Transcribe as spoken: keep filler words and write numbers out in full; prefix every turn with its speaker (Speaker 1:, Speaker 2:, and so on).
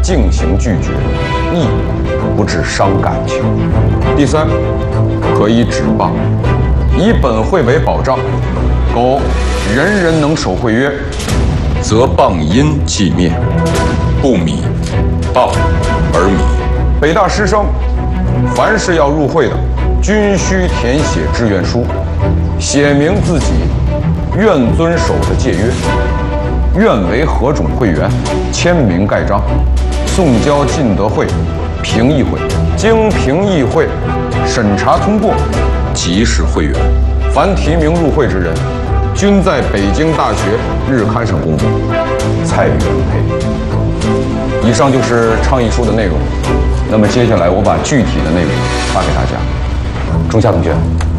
Speaker 1: 径行拒绝，义不致伤感情。第三，可以止谤，以本会为保障，苟人人能守会约，则谤因既灭，不米报而米。北大师生，凡是要入会的，均须填写志愿书，写明自己愿遵守的戒约，愿为何种会员，签名盖章，送交进德会评议会，经评议会审查通过，即是会员。凡提名入会之人，均在北京大学日刊上公布。蔡元培。以上就是倡议书的内容。那么接下来我把具体的内容发给大家。仲夏同学。